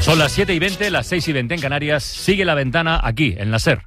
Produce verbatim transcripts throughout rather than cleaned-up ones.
Son las siete y veinte, las seis y veinte en Canarias. Sigue La Ventana aquí, en la SER.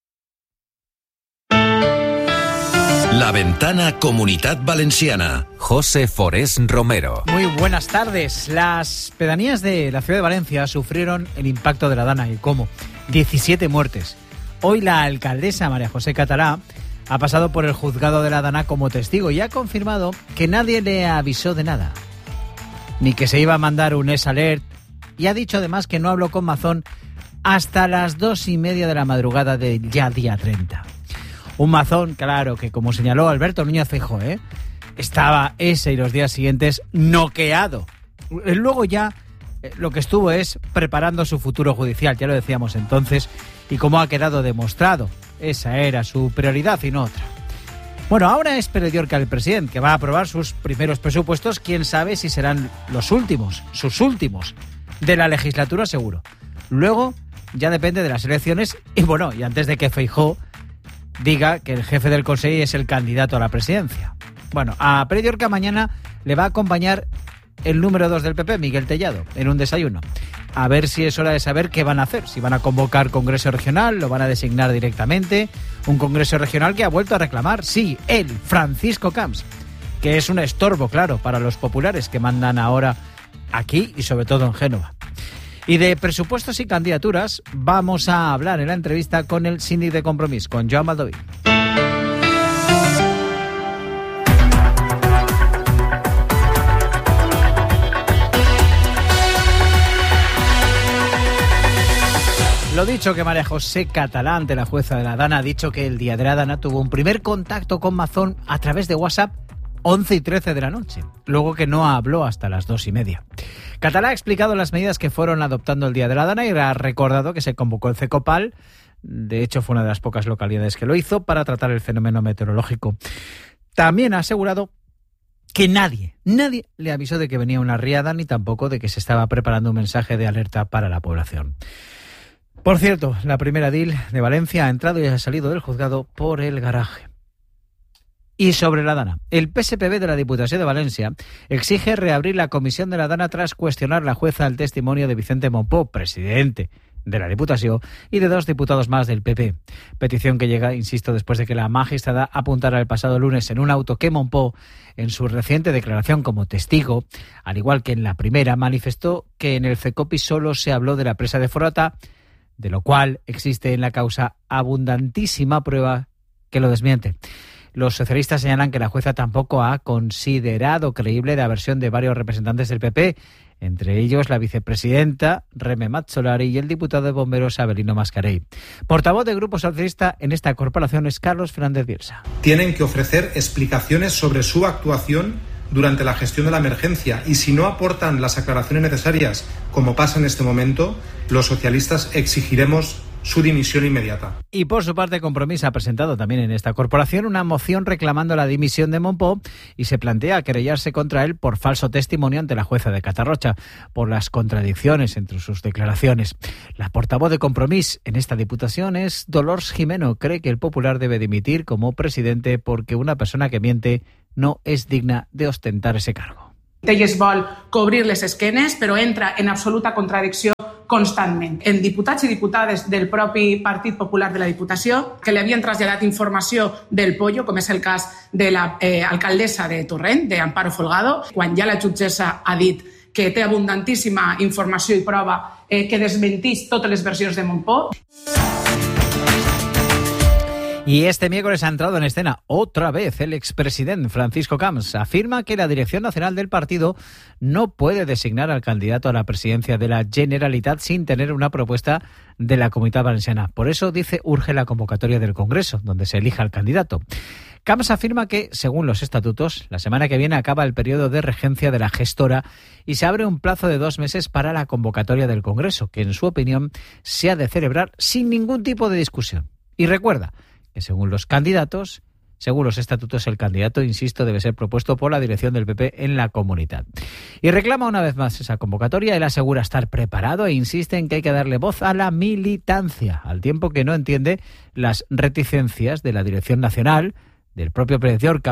La Ventana Comunitat Valenciana. José Forés Romero. Muy buenas tardes. Las pedanías de la ciudad de Valencia sufrieron el impacto de la Dana. ¿Y cómo? diecisiete muertes. Hoy la alcaldesa María José Catalá ha pasado por el juzgado de la Dana como testigo y ha confirmado que nadie le avisó de nada, ni que se iba a mandar un S alert, y ha dicho además que no habló con Mazón hasta las dos y media de la madrugada del ya día treinta. Un Mazón, claro, que como señaló Alberto Núñez Feijóo, ¿eh? estaba ese y los días siguientes noqueado. Luego ya eh, lo que estuvo es preparando su futuro judicial, ya lo decíamos entonces, y como ha quedado demostrado, esa era su prioridad y no otra. Bueno, ahora es Pere Llorca el presidente, que va a aprobar sus primeros presupuestos, quién sabe si serán los últimos, sus últimos, de la legislatura seguro. Luego ya depende de las elecciones y bueno, y antes de que Feijóo diga que el jefe del Consejo es el candidato a la presidencia. Bueno, a Pere Llorca mañana le va a acompañar el número dos del P P, Miguel Tellado, en un desayuno. A ver si es hora de saber qué van a hacer. Si van a convocar Congreso Regional, lo van a designar directamente. Un Congreso Regional que ha vuelto a reclamar, sí, él, Francisco Camps, que es un estorbo, claro, para los populares que mandan ahora aquí y sobre todo en Génova. Y de presupuestos y candidaturas vamos a hablar en la entrevista con el síndic de Compromís, con Joan Baldoví. Lo dicho, que María José Catalá, ante la jueza de la Dana, ha dicho que el día de la Dana tuvo un primer contacto con Mazón a través de WhatsApp once y trece de la noche, luego que no habló hasta las dos y media. Catalá ha explicado las medidas que fueron adoptando el día de la Dana y ha recordado que se convocó el CECOPAL, de hecho fue una de las pocas localidades que lo hizo, para tratar el fenómeno meteorológico. También ha asegurado que nadie, nadie le avisó de que venía una riada, ni tampoco de que se estaba preparando un mensaje de alerta para la población. Por cierto, la primera edil de Valencia ha entrado y ha salido del juzgado por el garaje. Y sobre la Dana, el P S P B de la Diputación de Valencia exige reabrir la comisión de la Dana tras cuestionar la jueza el testimonio de Vicente Mompó, presidente de la Diputación, y de dos diputados más del P P. Petición que llega, insisto, después de que la magistrada apuntara el pasado lunes en un auto que Mompó, en su reciente declaración como testigo, al igual que en la primera, manifestó que en el CECOPI solo se habló de la presa de Forata, de lo cual existe en la causa abundantísima prueba que lo desmiente. Los socialistas señalan que la jueza tampoco ha considerado creíble la versión de varios representantes del P P, entre ellos la vicepresidenta Reme Mazzolari y el diputado de Bomberos Abelino Mascarell. Portavoz del Grupo Socialista en esta corporación es Carlos Fernández Bielsa. Tienen que ofrecer explicaciones sobre su actuación durante la gestión de la emergencia y si no aportan las aclaraciones necesarias, como pasa en este momento, los socialistas exigiremos su dimisión inmediata. Y por su parte, Compromís ha presentado también en esta corporación una moción reclamando la dimisión de Mompó y se plantea querellarse contra él por falso testimonio ante la jueza de Catarrocha, por las contradicciones entre sus declaraciones. La portavoz de Compromís en esta diputación es Dolors Jimeno. Cree que el Popular debe dimitir como presidente porque una persona que miente no es digna de ostentar ese cargo. Elles vol cobrir les esquenes, però entra en absoluta contradicció constantment. En diputats i diputades del propi Partit Popular de la Diputació que li havien traslladat informació del pollo, com és el cas de l'alcaldessa de Torrent, d'Amparo Folgado, quan ja la jutgessa ha dit que té abundantíssima informació i prova eh, que desmentís totes les versions de Mompó. Y este miércoles ha entrado en escena otra vez el expresidente Francisco Camps. Afirma que la Dirección Nacional del partido no puede designar al candidato a la presidencia de la Generalitat sin tener una propuesta de la Comunitat Valenciana. Por eso, dice, urge la convocatoria del Congreso, donde se elija al candidato. Camps afirma que, según los estatutos, la semana que viene acaba el periodo de regencia de la gestora y se abre un plazo de dos meses para la convocatoria del Congreso, que en su opinión se ha de celebrar sin ningún tipo de discusión. Y recuerda que según los candidatos, según los estatutos, el candidato, insisto, debe ser propuesto por la dirección del P P en la Comunitat. Y reclama una vez más esa convocatoria. Él asegura estar preparado e insiste en que hay que darle voz a la militancia, al tiempo que no entiende las reticencias de la Dirección Nacional, del propio Pérez Llorca,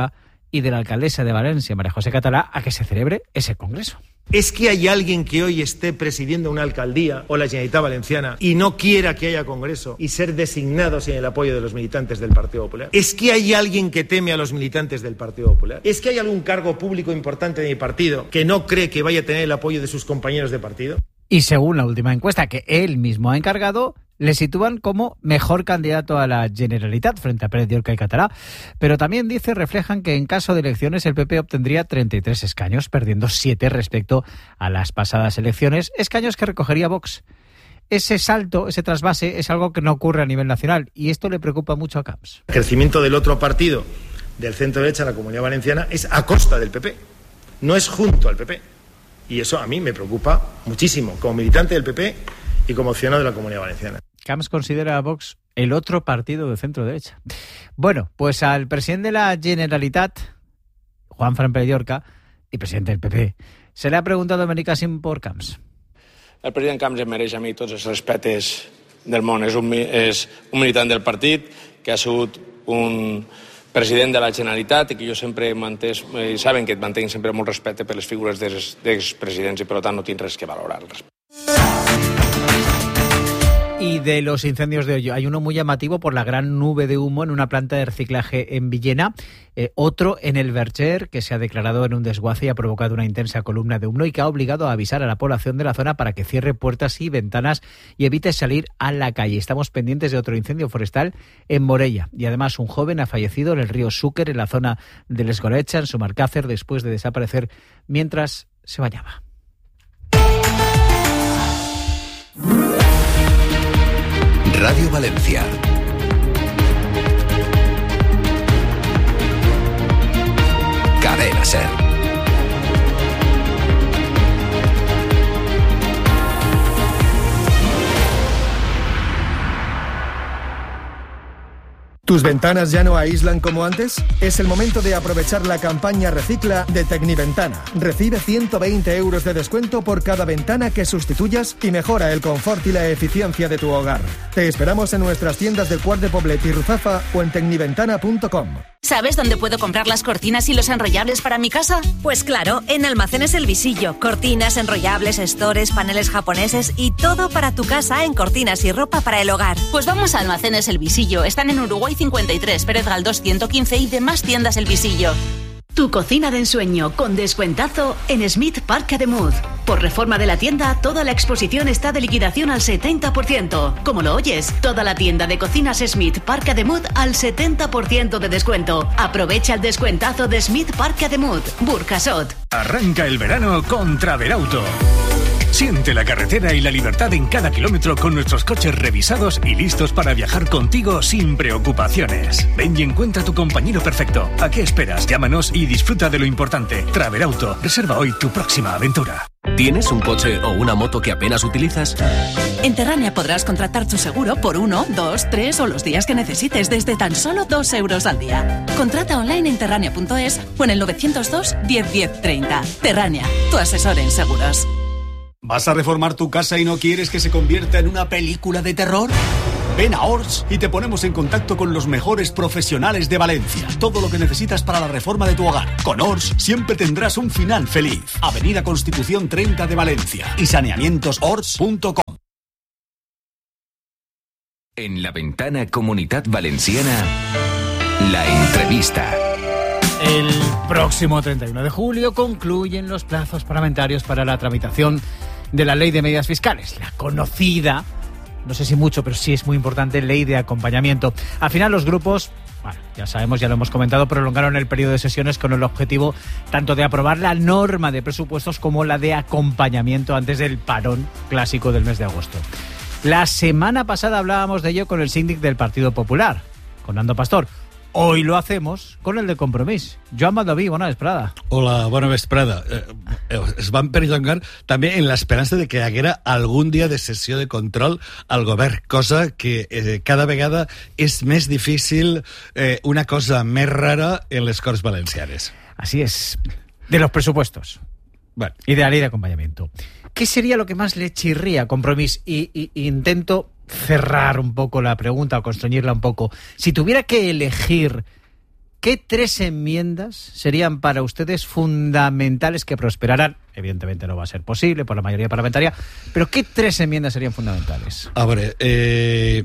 y de la alcaldesa de Valencia, María José Catalá, a que se celebre ese congreso. ¿Es que hay alguien que hoy esté presidiendo una alcaldía o la Generalitat Valenciana y no quiera que haya congreso y ser designados sin el apoyo de los militantes del Partido Popular? ¿Es que hay alguien que teme a los militantes del Partido Popular? ¿Es que hay algún cargo público importante de mi partido que no cree que vaya a tener el apoyo de sus compañeros de partido? Y según la última encuesta que él mismo ha encargado, le sitúan como mejor candidato a la Generalitat frente a Pérez Llorca y Catalá. Pero también, dice, reflejan que en caso de elecciones el P P obtendría treinta y tres escaños, perdiendo siete respecto a las pasadas elecciones, escaños que recogería Vox. Ese salto, ese trasvase, es algo que no ocurre a nivel nacional y esto le preocupa mucho a Camps. El crecimiento del otro partido, del centro derecha en la Comunidad Valenciana, es a costa del P P, no es junto al P P. Y eso a mí me preocupa muchísimo, como militante del P P y como ciudadano de la Comunidad Valenciana. Camps considera a Vox el otro partido de centro-derecha. Bueno, pues al presidente de la Generalitat, Juanfran Pérez Llorca, y presidente del P P, se le ha preguntado a Benicàssim por Camps. El president Camps em mereix a mi tots els respectes del món. És un, és un militant del partit que ha sigut un president de la Generalitat i que jo sempre he mantès, i saben que mantenc sempre molt respecte per les figures d'expresidents i per tant no tinc res que valorar. Y de los incendios de hoy, hay uno muy llamativo por la gran nube de humo en una planta de reciclaje en Villena, eh, otro en el Verger, que se ha declarado en un desguace y ha provocado una intensa columna de humo y que ha obligado a avisar a la población de la zona para que cierre puertas y ventanas y evite salir a la calle. Estamos pendientes de otro incendio forestal en Morella y además un joven ha fallecido en el río Xúquer, en la zona del Esgorecha, en Sumarcácer, después de desaparecer mientras se bañaba. Radio Valencia. Cadena Ser. ¿Tus ventanas ya no aíslan como antes? Es el momento de aprovechar la campaña Recicla de Tecniventana. Recibe ciento veinte euros de descuento por cada ventana que sustituyas y mejora el confort y la eficiencia de tu hogar. Te esperamos en nuestras tiendas del Quart de Poblet y Ruzafa o en tecniventana punto com. ¿Sabes dónde puedo comprar las cortinas y los enrollables para mi casa? Pues claro, en Almacenes El Visillo. Cortinas, enrollables, estores, paneles japoneses y todo para tu casa en cortinas y ropa para el hogar. Pues vamos a Almacenes El Visillo. Están en Uruguay cincuenta y tres, Pérez Galdós ciento quince y demás tiendas El Visillo. Tu cocina de ensueño con descuentazo en Smith Park Ademuz. Por reforma de la tienda, toda la exposición está de liquidación al setenta por ciento. Como lo oyes, toda la tienda de cocinas Smith Park Ademuz al setenta por ciento de descuento. Aprovecha el descuentazo de Smith Park Ademuz, Burjasot. Arranca el verano con Traverauto. Siente la carretera y la libertad en cada kilómetro con nuestros coches revisados y listos para viajar contigo sin preocupaciones. Ven y encuentra tu compañero perfecto. ¿A qué esperas? Llámanos y disfruta de lo importante. Traverauto. Reserva hoy tu próxima aventura. ¿Tienes un coche o una moto que apenas utilizas? En Terrania podrás contratar tu seguro por uno, dos, tres o los días que necesites desde tan solo dos euros al día. Contrata online en terrania punto es o en el novecientos dos, diez, diez, treinta. Terrania, tu asesor en seguros. ¿Vas a reformar tu casa y no quieres que se convierta en una película de terror? Ven a Ors y te ponemos en contacto con los mejores profesionales de Valencia. Todo lo que necesitas para la reforma de tu hogar. Con Ors siempre tendrás un final feliz. Avenida Constitución treinta de Valencia y saneamientos ors punto com. En la ventana Comunitat Valenciana, la entrevista. El próximo treinta y uno de julio concluyen los plazos parlamentarios para la tramitación de la Ley de Medidas Fiscales, la conocida, no sé si mucho, pero sí es muy importante, Ley de Acompañamiento. Al final los grupos, bueno, ya sabemos, ya lo hemos comentado, prolongaron el periodo de sesiones con el objetivo tanto de aprobar la norma de presupuestos como la de acompañamiento antes del parón clásico del mes de agosto. La semana pasada hablábamos de ello con el síndic del Partido Popular, con Nando Pastor. Hoy lo hacemos con el de Compromís. Joan Baldoví, bona vesprada. Hola, bona vesprada. Eh, es van perllongar també en l'esperança de que hi haguera algun dia de sessió de control al govern, cosa que eh, cada vegada és més difícil, eh, una cosa més rara en les Corts Valencianes. Así es. De los presupuestos. Bueno. Y de la ley de acompañamiento. ¿Qué sería lo que más le chirría a Compromís? Y, y, y intento cerrar un poco la pregunta o constreñirla un poco. Si tuviera que elegir ¿qué tres enmiendas serían para ustedes fundamentales que prosperaran? Evidentemente no va a ser posible por la mayoría parlamentaria, pero ¿qué tres enmiendas serían fundamentales? A veure, eh,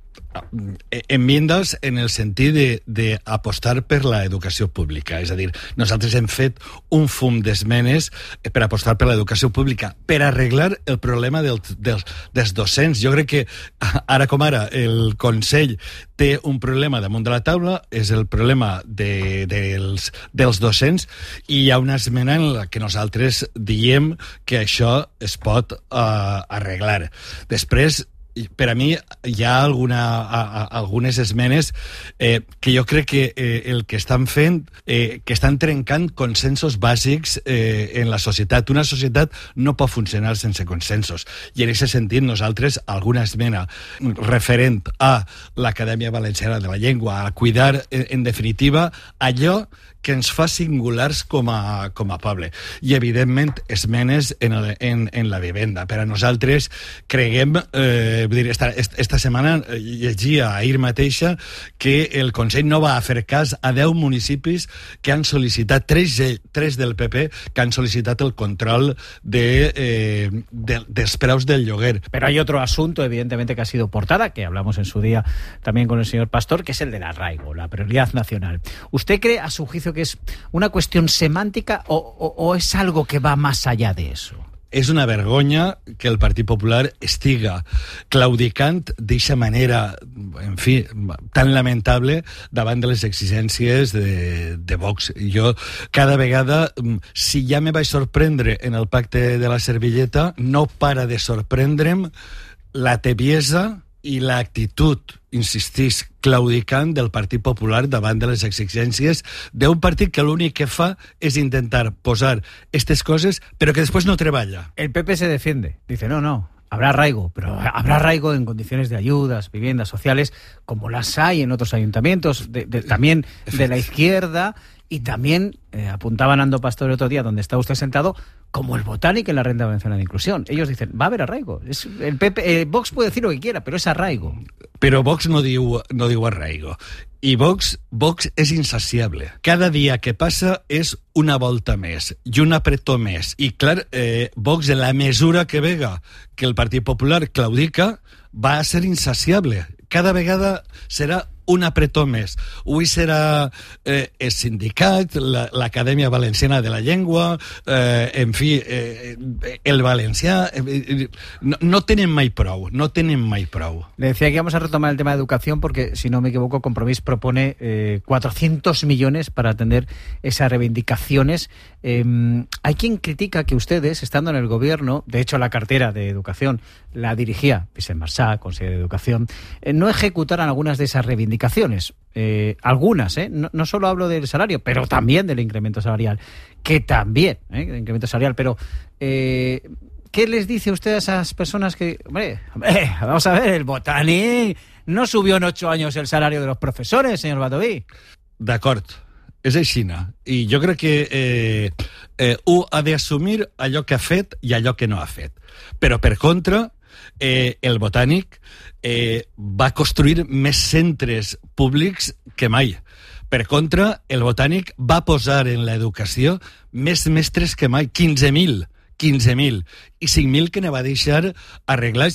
enmiendes en el sentit de, de apostar per l'educació pública. És a dir, nosaltres hem fet un fum d'esmenes per apostar per l'educació pública, per arreglar el problema del, dels, dels docents. Jo crec que ara com ara el Consell té un problema damunt de la taula, és el problema de, dels, dels docents, i hi ha una esmena en la que nosaltres diem que això es pot uh, arreglar. Després, per a mi hi ha alguna, a, a, algunes esmenes eh, que jo crec que eh, el que estan fent, eh, que estan trencant consensos bàsics eh, en la societat. Una societat no pot funcionar sense consensos. I en aquest sentit nosaltres alguna esmena referent a l'Acadèmia Valenciana de la Llengua, a cuidar en, en definitiva allò que ens fa singulars com a, com a poble. I, evidentment, esmenes en, el, en, en la vivenda. Per a nosaltres, creguem, eh, vull dir, esta, esta setmana llegia ahir mateixa que el Consell no va fer cas a deu municipis que han sol·licitat, tres, tres del P P, que han sol·licitat el control de, eh, de, dels preus del lloguer. Pero hay otro asunto, evidentemente, que ha sido portada, que hablamos en su día también con el señor Pastor, que es el del arraigo, la prioridad nacional. ¿Usted cree, a su juicio, que es una cuestión semántica o, o, o es algo que va más allá de eso? És una vergonya que el Partit Popular estiga claudicant d'eixa manera, en fi, tan lamentable davant de les exigències de, de Vox. Jo, cada vegada, si ja me vaig sorprendre en el pacte de la servilleta, no para de sorprendre'm la tebiesa i l'actitud, insistís, claudicant del Partit Popular davant de les exigències d'un partit que l'únic que fa és intentar posar aquestes coses, però que després no treballa. El P P se defiende, dice, no, no, habrá arraigo, pero habrá arraigo en condiciones de ayudas, viviendas sociales, como las hay en otros ayuntamientos, de, de, también de la izquierda, y también eh, apuntaba Nando Pastor el otro día, donde está usted sentado, como el Botánico en la Renta Valenciana de Inclusión. Ellos dicen, va a haber arraigo. Es, el P P, eh, Vox puede decir lo que quiera, pero es arraigo. Però Vox no diu, no diu arraigo. I Vox, Vox és insaciable. Cada dia que passa és una volta més i un apretó més. I clar, eh, Vox, en la mesura que vega que el Partit Popular claudica, va a ser insaciable. Cada vegada serà un apretó més. Avui serà eh, el sindicat, l'Acadèmia Valenciana de la Llengua, eh, en fi, eh, el valencià... Eh, no, no tenen mai prou, no tenen mai prou. Le decía que vamos a retomar el tema de educación porque, si no me equivoco, Compromís propone eh, cuatrocientos millones para atender esas reivindicaciones. Eh, hay quien critica que ustedes, estando en el gobierno, de hecho la cartera de educación la dirigía Vicent Marsá, consejero de Educación, eh, no ejecutaran algunas de esas reivindicaciones. Eh, algunas, eh, no, no solo hablo del salario, pero también del incremento salarial, que también, eh, del incremento salarial, pero eh, ¿qué les dice usted a esas personas que, hombre, hombre vamos a ver, el Botánico no subió en ocho años el salario de los profesores, señor Batoví? D'acord, és així. I jo crec que eh, eh, u ha d'assumir allò que ha fet i allò que no ha fet. Però, per contra, eh, el Botànic eh, va construir més centres públics que mai. Per contra, el Botànic va posar en l'educació més mestres que mai, quinze mil, quinze mil, i cinc mil que ne va deixar arreglats